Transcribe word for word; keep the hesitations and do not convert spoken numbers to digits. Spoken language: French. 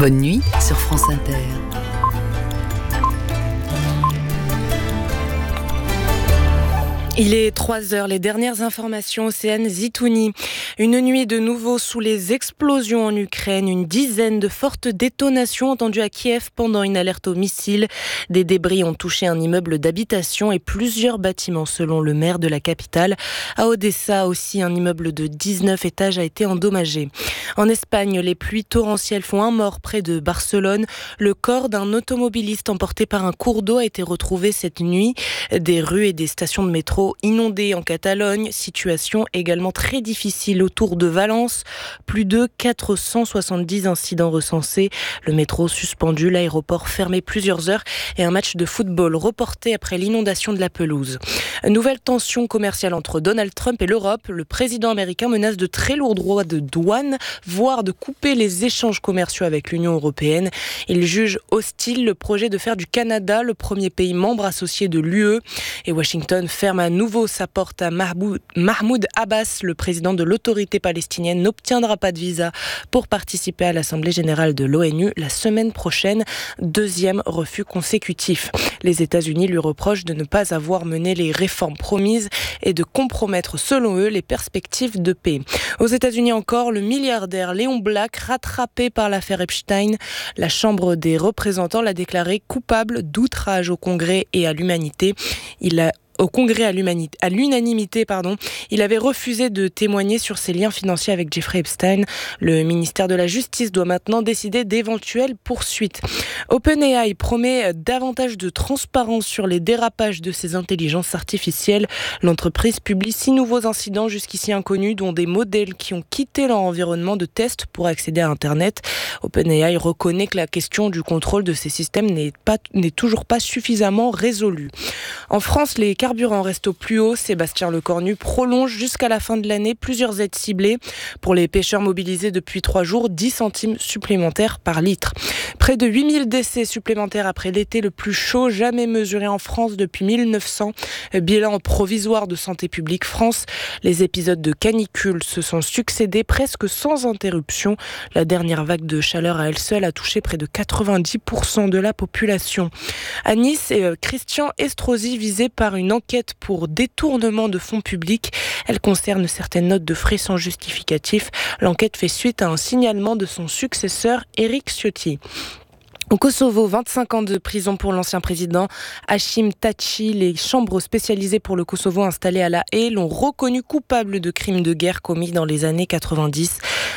Bonne nuit sur France Inter. Il est trois heures, les dernières informations, Océane Zitouni. Une nuit de nouveau sous les explosions en Ukraine, une dizaine de fortes détonations entendues à Kiev pendant une alerte au missile. Des débris ont touché un immeuble d'habitation et plusieurs bâtiments selon le maire de la capitale. À Odessa aussi, un immeuble de dix-neuf étages a été endommagé. En Espagne, les pluies torrentielles font un mort près de Barcelone. Le corps d'un automobiliste emporté par un cours d'eau a été retrouvé cette nuit. Des rues et des stations de métro inondées en Catalogne, situation également très difficile autour de Valence. Plus de quatre cent soixante-dix incidents recensés, le métro suspendu, l'aéroport fermé plusieurs heures et un match de football reporté après l'inondation de la pelouse. Nouvelle tension commerciale entre Donald Trump et l'Europe. Le président américain menace de très lourds droits de douane, voire de couper les échanges commerciaux avec l'Union européenne. Il juge hostile le projet de faire du Canada le premier pays membre associé de l'U E. Et Washington ferme à nouveau sa porte à Mahmoud Abbas, le président de l'autorité palestinienne, n'obtiendra pas de visa pour participer à l'Assemblée générale de l'ONU la semaine prochaine. Deuxième refus consécutif. Les États-Unis lui reprochent de ne pas avoir mené les réformes promises et de compromettre, selon eux, les perspectives de paix. Aux États-Unis encore, le milliardaire Léon Black, rattrapé par l'affaire Epstein, la Chambre des représentants l'a déclaré coupable d'outrage au Congrès et à l'humanité. Il a Au Congrès à, l'humanité, à l'unanimité, pardon, il avait refusé de témoigner sur ses liens financiers avec Jeffrey Epstein. Le ministère de la Justice doit maintenant décider d'éventuelles poursuites. OpenAI promet davantage de transparence sur les dérapages de ses intelligences artificielles. L'entreprise publie six nouveaux incidents jusqu'ici inconnus, dont des modèles qui ont quitté leur environnement de test pour accéder à Internet. OpenAI reconnaît que la question du contrôle de ces systèmes n'est, pas, n'est toujours pas suffisamment résolue. En France, les carburant reste au plus haut. Sébastien Lecornu prolonge jusqu'à la fin de l'année plusieurs aides ciblées. Pour les pêcheurs mobilisés depuis trois jours, dix centimes supplémentaires par litre. Près de huit mille décès supplémentaires après l'été le plus chaud jamais mesuré en France depuis mille neuf cents. Bilan provisoire de Santé publique France. Les épisodes de canicule se sont succédés presque sans interruption. La dernière vague de chaleur à elle seule a touché près de quatre-vingt-dix pour cent de la population. À Nice, Christian Estrosi visé par une enquête pour détournement de fonds publics. Elle concerne certaines notes de frais sans justificatif. L'enquête fait suite à un signalement de son successeur, Éric Ciotti. Au Kosovo, vingt-cinq ans de prison pour l'ancien président Hashim Thaçi. Les chambres spécialisées pour le Kosovo installées à La Haye l'ont reconnu coupable de crimes de guerre commis dans les années quatre-vingt-dix.